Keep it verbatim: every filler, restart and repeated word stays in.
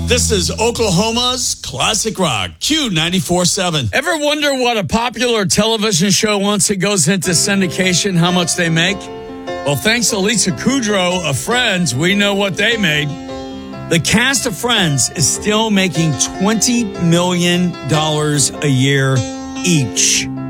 This is Oklahoma's Classic Rock, Q ninety-four seven. Ever wonder what a popular television show, once it goes into syndication, how much they make? Well, thanks to Lisa Kudrow of Friends, we know what they made. The cast of Friends is still making twenty million dollars a year each.